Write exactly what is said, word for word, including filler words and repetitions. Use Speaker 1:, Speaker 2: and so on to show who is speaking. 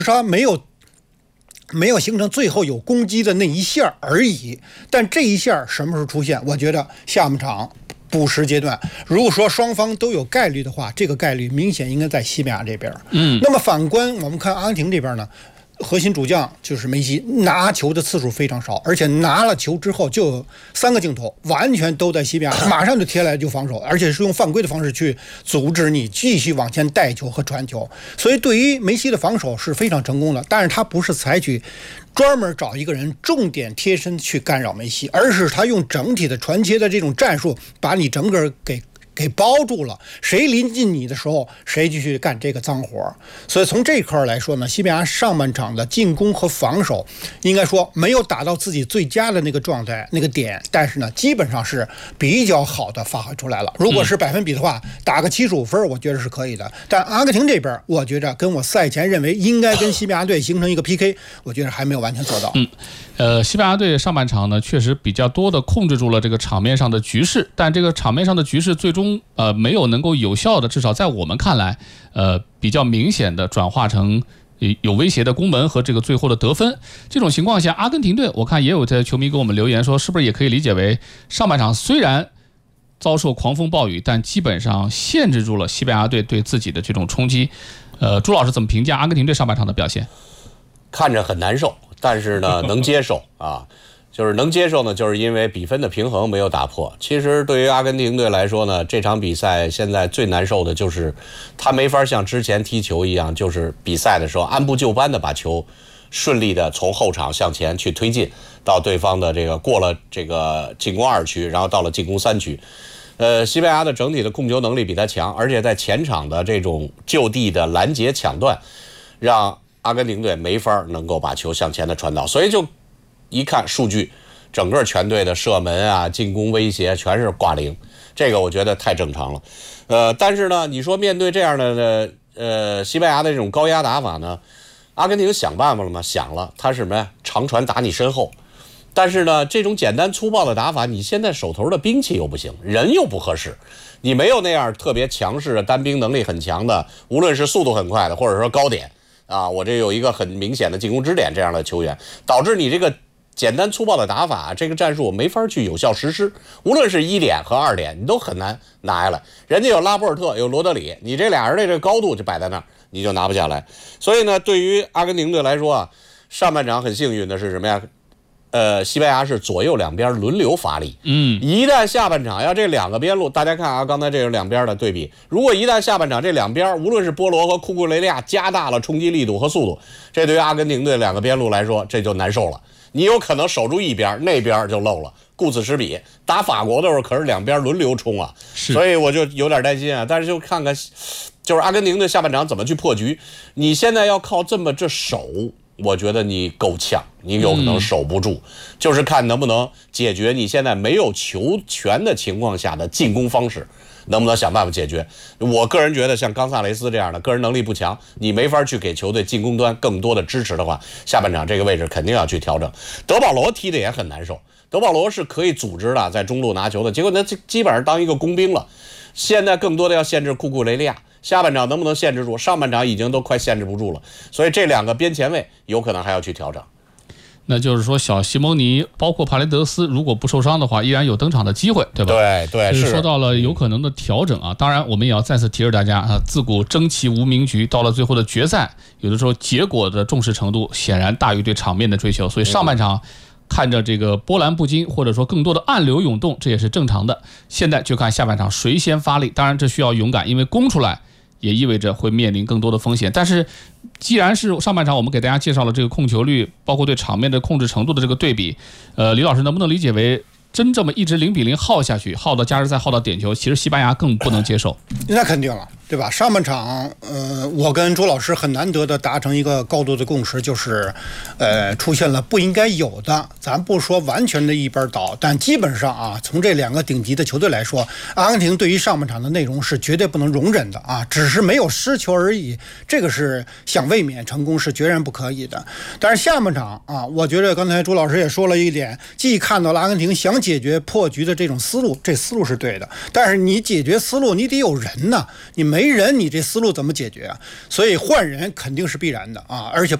Speaker 1: 他没有没有形成最后有攻击的那一下而已。但这一下什么时候出现？我觉得下半场补时阶段，如果说双方都有概率的话，这个概率明显应该在西班牙这边。
Speaker 2: 嗯，
Speaker 1: 那么反观我们看阿根廷这边呢？核心主将就是梅西，拿球的次数非常少，而且拿了球之后就有三个镜头完全都在西班牙，马上就贴来就防守，而且是用犯规的方式去阻止你继续往前带球和传球。所以对于梅西的防守是非常成功的，但是他不是采取专门找一个人重点贴身去干扰梅西，而是他用整体的传切的这种战术把你整个给给包住了，谁临近你的时候，谁就去干这个脏活。所以从这块来说呢，西班牙上半场的进攻和防守，应该说没有达到自己最佳的那个状态、那个点，但是呢，基本上是比较好的发挥出来了。如果是百分比的话，打个七十五分，我觉得是可以的。但阿根廷这边，我觉着跟我赛前认为应该跟西班牙队形成一个 P K， 我觉得还没有完全做到。
Speaker 2: 嗯。呃，西班牙队上半场呢，确实比较多的控制住了这个场面上的局势，但这个场面上的局势最终呃没有能够有效的，至少在我们看来，呃比较明显的转化成有威胁的攻门和这个最后的得分。这种情况下，阿根廷队我看也有的球迷给我们留言说，是不是也可以理解为上半场虽然遭受狂风暴雨，但基本上限制住了西班牙队对自己的这种冲击。呃，朱老师怎么评价阿根廷队上半场的表现？
Speaker 3: 看着很难受。但是呢，能接受啊，就是能接受呢，就是因为比分的平衡没有打破。其实对于阿根廷队来说呢，这场比赛现在最难受的就是他没法像之前踢球一样，就是比赛的时候按部就班的把球顺利的从后场向前去推进到对方的这个过了这个进攻二区，然后到了进攻三区。呃，西班牙的整体的控球能力比他强，而且在前场的这种就地的拦截抢断，让阿根廷队没法能够把球向前的传导，所以就一看数据，整个全队的射门啊、进攻威胁全是挂零，这个我觉得太正常了。呃，但是呢，你说面对这样的呃西班牙的这种高压打法呢，阿根廷想办法了吗？想了，他是什么呀？长传打你身后。但是呢，这种简单粗暴的打法，你现在手头的兵器又不行，人又不合适，你没有那样特别强势的单兵能力很强的，无论是速度很快的，或者说高点。啊，我这有一个很明显的进攻支点这样的球员，导致你这个简单粗暴的打法，这个战术没法去有效实施。无论是一点和二点，你都很难拿下来。人家有拉波尔特，有罗德里，你这俩人的这个高度就摆在那儿，你就拿不下来。所以呢，对于阿根廷队来说啊，上半场很幸运的是什么呀？呃，西班牙是左右两边轮流发力。
Speaker 2: 嗯，
Speaker 3: 一旦下半场要这两个边路，大家看啊，刚才这是两边的对比。如果一旦下半场这两边，无论是波罗和库库雷利亚加大了冲击力度和速度，这对于阿根廷队两个边路来说，这就难受了。你有可能守住一边，那边就漏了。顾此失彼，打法国的时候可是两边轮流冲啊，所以我就有点担心啊。但是就看看，就是阿根廷队下半场怎么去破局。你现在要靠这么这守。我觉得你够呛，你有可能守不住，嗯、就是看能不能解决你现在没有球权的情况下的进攻方式，能不能想办法解决。我个人觉得像冈萨雷斯这样的个人能力不强，你没法去给球队进攻端更多的支持的话，下半场这个位置肯定要去调整。德保罗踢的也很难受，德保罗是可以组织的，在中路拿球的，结果他基本上当一个工兵了。现在更多的要限制库库雷利亚，下半场能不能限制住？上半场已经都快限制不住了，所以这两个边前卫有可能还要去调整。
Speaker 2: 那就是说，小西蒙尼包括帕雷德斯，如果不受伤的话，依然有登场的机会，对吧？
Speaker 3: 对对，
Speaker 2: 是说到了有可能的调整啊。当然，我们也要再次提示大家啊，自古争奇无名局，到了最后的决赛，有的时候结果的重视程度显然大于对场面的追求，所以上半场。看着这个波澜不惊，或者说更多的暗流涌动，这也是正常的。现在就看下半场谁先发力，当然这需要勇敢，因为攻出来也意味着会面临更多的风险。但是既然是上半场我们给大家介绍了这个控球率，包括对场面的控制程度的这个对比，呃，李老师能不能理解为真这么一直零比零耗下去，耗到加时赛，耗到点球，其实西班牙更不能接受？
Speaker 1: 那肯定了，对吧？上半场，呃，我跟朱老师很难得的达成一个高度的共识，就是，呃，出现了不应该有的，咱不说完全的一边倒，但基本上啊，从这两个顶级的球队来说，阿根廷对于上半场的内容是绝对不能容忍的啊，只是没有失球而已，这个是想卫冕成功是决然不可以的。但是下半场啊，我觉得刚才朱老师也说了一点，既看到了阿根廷想解决破局的这种思路，这思路是对的，但是你解决思路你得有人呢，你没没人，你这思路怎么解决啊？所以换人肯定是必然的啊，而且